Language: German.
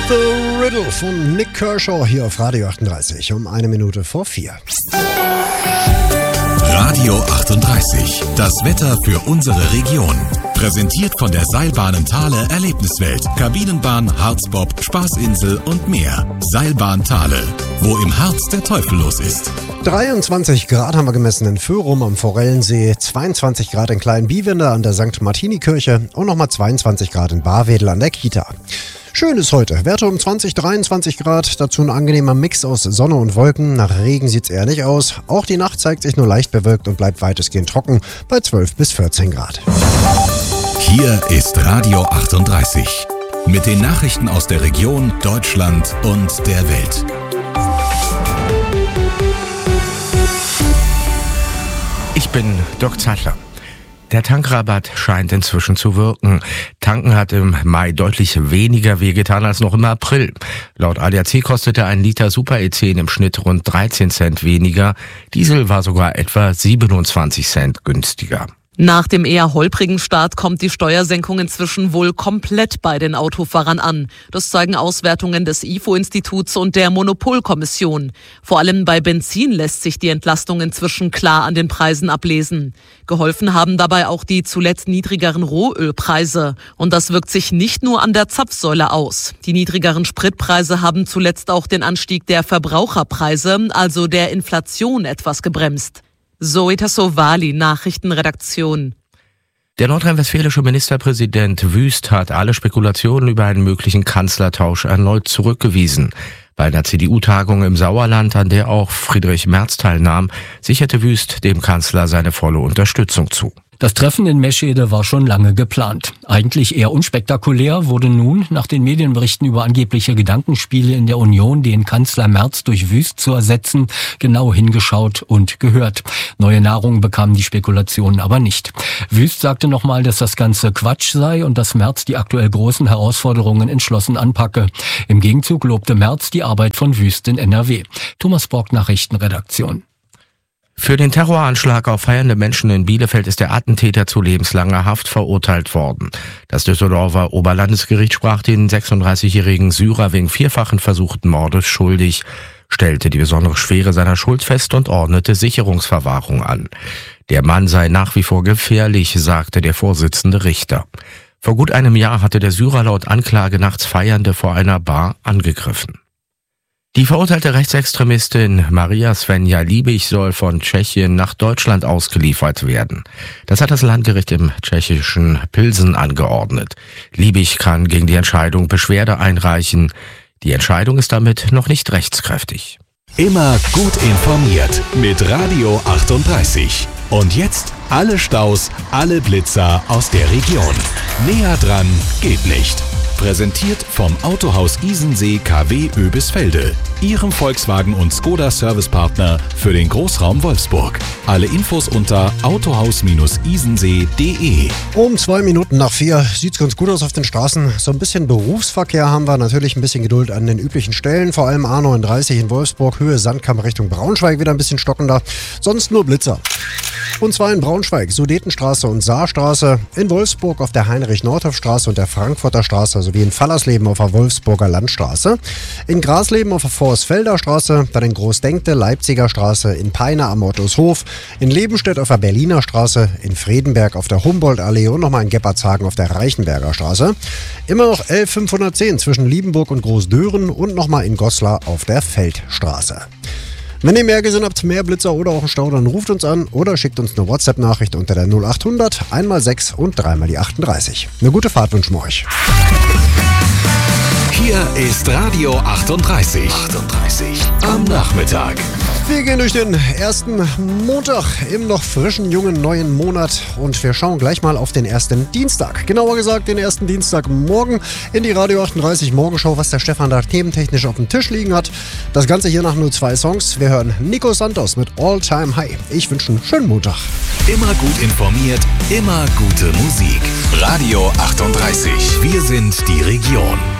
The Riddle von Nick Kershaw hier auf Radio 38 um 1:04. Radio 38, das Wetter für unsere Region. Präsentiert von der Seilbahnen Thale Erlebniswelt, Kabinenbahn, Harzbob, Spaßinsel und mehr. Seilbahn Thale, wo im Harz der Teufel los ist. 23 Grad haben wir gemessen in Föhrum am Forellensee, 22 Grad in Kleinbiewende an der St. Martini-Kirche und nochmal 22 Grad in Barwedel an der Kita. Schön ist heute. Werte um 20, 23 Grad. Dazu ein angenehmer Mix aus Sonne und Wolken. Nach Regen sieht's eher nicht aus. Auch die Nacht zeigt sich nur leicht bewölkt und bleibt weitestgehend trocken bei 12 bis 14 Grad. Hier ist Radio 38 mit den Nachrichten aus der Region, Deutschland und der Welt. Ich bin Dirk Zeitler. Der Tankrabatt scheint inzwischen zu wirken. Tanken hat im Mai deutlich weniger wehgetan als noch im April. Laut ADAC kostete ein Liter Super-E10 im Schnitt rund 13 Cent weniger. Diesel war sogar etwa 27 Cent günstiger. Nach dem eher holprigen Start kommt die Steuersenkung inzwischen wohl komplett bei den Autofahrern an. Das zeigen Auswertungen des IFO-Instituts und der Monopolkommission. Vor allem bei Benzin lässt sich die Entlastung inzwischen klar an den Preisen ablesen. Geholfen haben dabei auch die zuletzt niedrigeren Rohölpreise. Und das wirkt sich nicht nur an der Zapfsäule aus. Die niedrigeren Spritpreise haben zuletzt auch den Anstieg der Verbraucherpreise, also der Inflation, etwas gebremst. Zoe Tassovali, Nachrichtenredaktion. Der nordrhein-westfälische Ministerpräsident Wüst hat alle Spekulationen über einen möglichen Kanzlertausch erneut zurückgewiesen. Bei einer CDU-Tagung im Sauerland, an der auch Friedrich Merz teilnahm, sicherte Wüst dem Kanzler seine volle Unterstützung zu. Das Treffen in Meschede war schon lange geplant. Eigentlich eher unspektakulär wurde nun, nach den Medienberichten über angebliche Gedankenspiele in der Union, den Kanzler Merz durch Wüst zu ersetzen, genau hingeschaut und gehört. Neue Nahrung bekamen die Spekulationen aber nicht. Wüst sagte nochmal, dass das Ganze Quatsch sei und dass Merz die aktuell großen Herausforderungen entschlossen anpacke. Im Gegenzug lobte Merz die Arbeit von Wüst in NRW. Thomas Borg, Nachrichtenredaktion. Für den Terroranschlag auf feiernde Menschen in Bielefeld ist der Attentäter zu lebenslanger Haft verurteilt worden. Das Düsseldorfer Oberlandesgericht sprach den 36-jährigen Syrer wegen vierfachen versuchten Mordes schuldig, stellte die besondere Schwere seiner Schuld fest und ordnete Sicherungsverwahrung an. Der Mann sei nach wie vor gefährlich, sagte der Vorsitzende Richter. Vor gut einem Jahr hatte der Syrer laut Anklage nachts Feiernde vor einer Bar angegriffen. Die verurteilte Rechtsextremistin Maria Svenja Liebig soll von Tschechien nach Deutschland ausgeliefert werden. Das hat das Landgericht im tschechischen Pilsen angeordnet. Liebig kann gegen die Entscheidung Beschwerde einreichen. Die Entscheidung ist damit noch nicht rechtskräftig. Immer gut informiert mit Radio 38. Und jetzt alle Staus, alle Blitzer aus der Region. Näher dran geht nicht. Präsentiert vom Autohaus Isensee KW Oebisfelde, Ihrem Volkswagen und Skoda Servicepartner für den Großraum Wolfsburg. Alle Infos unter autohaus-isensee.de. Um 4:02 sieht's ganz gut aus auf den Straßen. So ein bisschen Berufsverkehr haben wir, natürlich ein bisschen Geduld an den üblichen Stellen. Vor allem A39 in Wolfsburg, Höhe Sandkamp Richtung Braunschweig wieder ein bisschen stockender. Sonst nur Blitzer. Und zwar in Braunschweig, Sudetenstraße und Saarstraße, in Wolfsburg auf der Heinrich-Nordhoff-Straße und der Frankfurter Straße sowie in Fallersleben auf der Wolfsburger Landstraße, in Grasleben auf der Forstfelder Straße, dann in Großdenkte, Leipziger Straße, in Peine am Ottoshöf, in Lebenstedt auf der Berliner Straße, in Fredenberg auf der Humboldtallee und nochmal in Gebbertshagen auf der Reichenberger Straße. Immer noch L510 zwischen Liebenburg und Großdören und nochmal in Goslar auf der Feldstraße. Wenn ihr mehr gesehen habt, mehr Blitzer oder auch einen Stau, dann ruft uns an oder schickt uns eine WhatsApp-Nachricht unter der 0800 1x6 und 3x38. Eine gute Fahrt wünschen wir euch. Hier ist Radio 38. Am Nachmittag. Wir gehen durch den ersten Montag im noch frischen, jungen, neuen Monat und wir schauen gleich mal auf den ersten Dienstag. Genauer gesagt den ersten Dienstagmorgen in die Radio 38 Morgenshow, was der Stefan da thementechnisch auf dem Tisch liegen hat. Das Ganze hier nach nur 2 Songs. Wir hören Nico Santos mit All Time High. Ich wünsche einen schönen Montag. Immer gut informiert, immer gute Musik. Radio 38. Wir sind die Region.